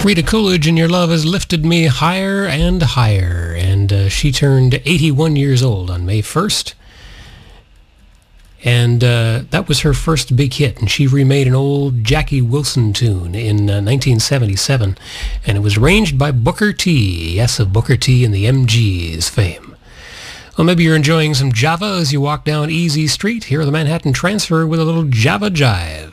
Rita Coolidge and Your Love Has Lifted Me Higher and Higher. And she turned 81 years old on May 1st. And that was her first big hit. And she remade an old Jackie Wilson tune in 1977. And it was arranged by Booker T. Yes, of Booker T and the MGs fame. Well, maybe you're enjoying some Java as you walk down Easy Street. Here are the Manhattan Transfer with a little Java Jive.